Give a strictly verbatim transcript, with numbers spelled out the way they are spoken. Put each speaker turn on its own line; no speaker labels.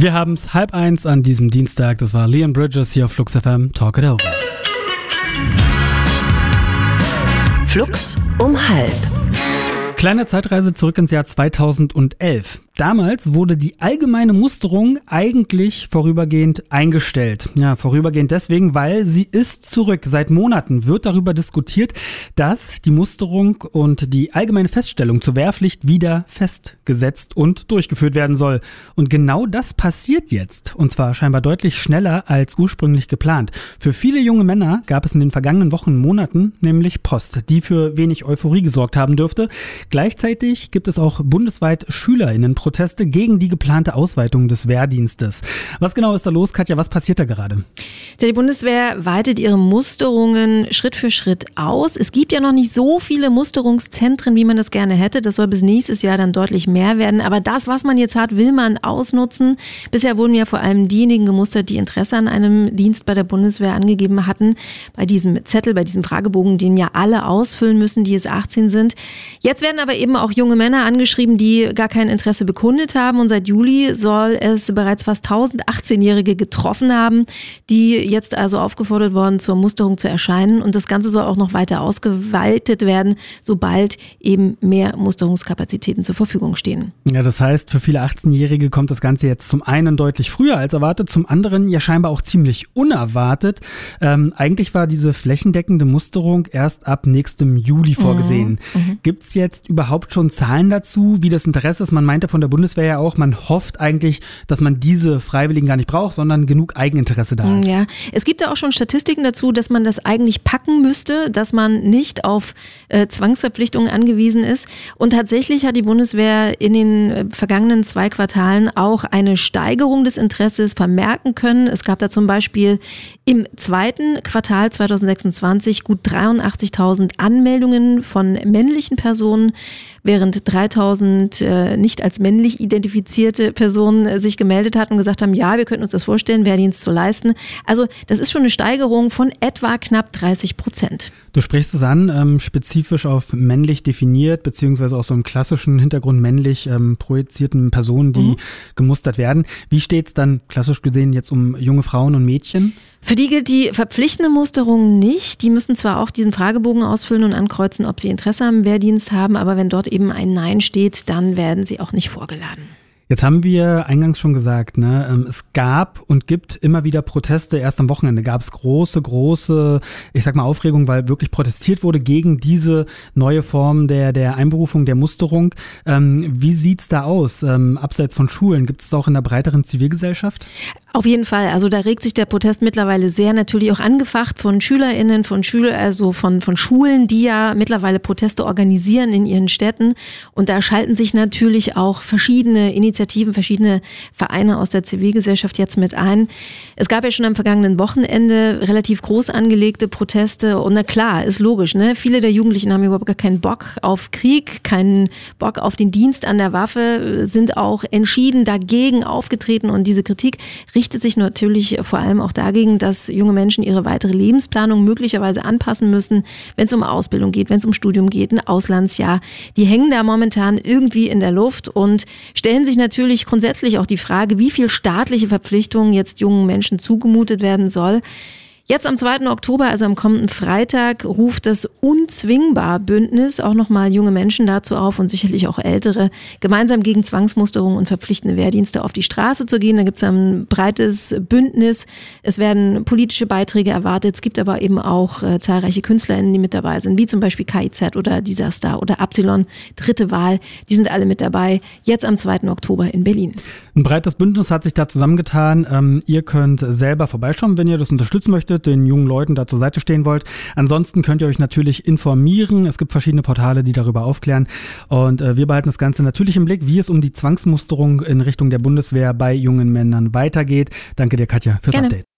Wir haben es halb eins an diesem Dienstag. Das war Leon Bridges hier auf Flux F M. Talk it over.
Flux um halb.
Kleine Zeitreise zurück ins Jahr zweitausendelf. Damals wurde die allgemeine Musterung eigentlich vorübergehend eingestellt. Ja, vorübergehend deswegen, weil sie ist zurück. Seit Monaten wird darüber diskutiert, dass die Musterung und die allgemeine Feststellung zur Wehrpflicht wieder festgesetzt und durchgeführt werden soll. Und genau das passiert jetzt. Und zwar scheinbar deutlich schneller als ursprünglich geplant. Für viele junge Männer gab es in den vergangenen Wochen und Monaten nämlich Post, die für wenig Euphorie gesorgt haben dürfte. Gleichzeitig gibt es auch bundesweit SchülerInnen Proteste gegen die geplante Ausweitung des Wehrdienstes. Was genau ist da los, Katja? Was passiert da gerade?
Die Bundeswehr weitet ihre Musterungen Schritt für Schritt aus. Es gibt ja noch nicht so viele Musterungszentren, wie man das gerne hätte. Das soll bis nächstes Jahr dann deutlich mehr werden. Aber das, was man jetzt hat, will man ausnutzen. Bisher wurden ja vor allem diejenigen gemustert, die Interesse an einem Dienst bei der Bundeswehr angegeben hatten. Bei diesem Zettel, bei diesem Fragebogen, den ja alle ausfüllen müssen, die jetzt achtzehn sind. Jetzt werden aber eben auch junge Männer angeschrieben, die gar kein Interesse bekommen. bekundet haben und seit Juli soll es bereits fast tausend achtzehnjährige getroffen haben, die jetzt also aufgefordert worden, zur Musterung zu erscheinen und das Ganze soll auch noch weiter ausgeweitet werden, sobald eben mehr Musterungskapazitäten zur Verfügung stehen.
Ja, das heißt, für viele achtzehnjährige kommt das Ganze jetzt zum einen deutlich früher als erwartet, zum anderen ja scheinbar auch ziemlich unerwartet. Ähm, eigentlich war diese flächendeckende Musterung erst ab nächstem Juli vorgesehen. Mhm. Gibt es jetzt überhaupt schon Zahlen dazu, wie das Interesse ist? Man meinte von der Bundeswehr ja auch, man hofft eigentlich, dass man diese Freiwilligen gar nicht braucht, sondern genug Eigeninteresse da ist.
Ja, es gibt da auch schon Statistiken dazu, dass man das eigentlich packen müsste, dass man nicht auf äh, Zwangsverpflichtungen angewiesen ist. Und tatsächlich hat die Bundeswehr in den äh, vergangenen zwei Quartalen auch eine Steigerung des Interesses vermerken können. Es gab da zum Beispiel im zweiten Quartal zweitausendsechsundzwanzig gut dreiundachtzigtausend Anmeldungen von männlichen Personen, während dreitausend äh, nicht als männlich identifizierte Personen sich gemeldet hatten und gesagt haben, ja, wir könnten uns das vorstellen, Wehrdienst zu leisten. Also das ist schon eine Steigerung von etwa knapp dreißig Prozent.
Du sprichst es an, ähm, spezifisch auf männlich definiert, beziehungsweise aus so einem klassischen Hintergrund männlich ähm, projizierten Personen, die mhm. gemustert werden. Wie steht es dann klassisch gesehen jetzt um junge Frauen und Mädchen?
Für die gilt die verpflichtende Musterung nicht. Die müssen zwar auch diesen Fragebogen ausfüllen und ankreuzen, ob sie Interesse am Wehrdienst haben, aber wenn dort eben ein Nein steht, dann werden sie auch nicht vorgeladen.
Jetzt haben wir eingangs schon gesagt, ne, es gab und gibt immer wieder Proteste. Erst am Wochenende gab es große, große, ich sag mal Aufregung, weil wirklich protestiert wurde gegen diese neue Form der, der Einberufung, der Musterung. Ähm, wie sieht's da aus? Ähm, abseits von Schulen, gibt es auch in der breiteren Zivilgesellschaft?
Auf jeden Fall. Also da regt sich der Protest mittlerweile sehr, natürlich auch angefacht von SchülerInnen, von Schüler, also von, von Schulen, die ja mittlerweile Proteste organisieren in ihren Städten. Und da schalten sich natürlich auch verschiedene Initiativen, verschiedene Vereine aus der Zivilgesellschaft jetzt mit ein. Es gab ja schon am vergangenen Wochenende relativ groß angelegte Proteste. Und na klar, ist logisch, ne? Viele der Jugendlichen haben überhaupt gar keinen Bock auf Krieg, keinen Bock auf den Dienst an der Waffe, sind auch entschieden dagegen aufgetreten. Und diese Kritik richtet richtet sich natürlich vor allem auch dagegen, dass junge Menschen ihre weitere Lebensplanung möglicherweise anpassen müssen, wenn es um Ausbildung geht, wenn es um Studium geht, ein Auslandsjahr. Die hängen da momentan irgendwie in der Luft und stellen sich natürlich grundsätzlich auch die Frage, wie viel staatliche Verpflichtungen jetzt jungen Menschen zugemutet werden soll. Jetzt am zweiten Oktober, also am kommenden Freitag, ruft das Unzwingbar-Bündnis auch nochmal junge Menschen dazu auf und sicherlich auch Ältere, gemeinsam gegen Zwangsmusterung und verpflichtende Wehrdienste auf die Straße zu gehen. Da gibt es ein breites Bündnis. Es werden politische Beiträge erwartet. Es gibt aber eben auch äh, zahlreiche KünstlerInnen, die mit dabei sind, wie zum Beispiel K I Z oder Disaster oder Absilon, Dritte Wahl. Die sind alle mit dabei, jetzt am zweiten Oktober in Berlin.
Ein breites Bündnis hat sich da zusammengetan. Ähm, ihr könnt selber vorbeischauen, wenn ihr das unterstützen möchtet, den jungen Leuten da zur Seite stehen wollt. Ansonsten könnt ihr euch natürlich informieren. Es gibt verschiedene Portale, die darüber aufklären. Und äh, wir behalten das Ganze natürlich im Blick, wie es um die Zwangsmusterung in Richtung der Bundeswehr bei jungen Männern weitergeht. Danke dir, Katja, fürs
Gerne.
Update.